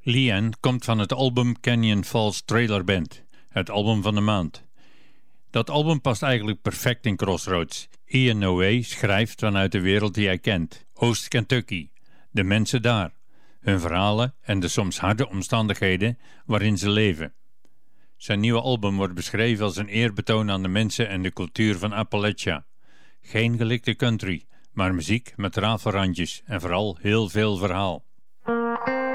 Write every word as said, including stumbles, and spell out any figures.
Leanne komt van het album Canyon Falls Trailer Band, het album van de maand. Dat album past eigenlijk perfect in Crossroads. Ian Noé schrijft vanuit de wereld die hij kent. Oost-Kentucky, de mensen daar, hun verhalen en de soms harde omstandigheden waarin ze leven. Zijn nieuwe album wordt beschreven als een eerbetoon aan de mensen en de cultuur van Appalachia. Geen gelikte country, maar muziek met rafelrandjes en vooral heel veel verhaal.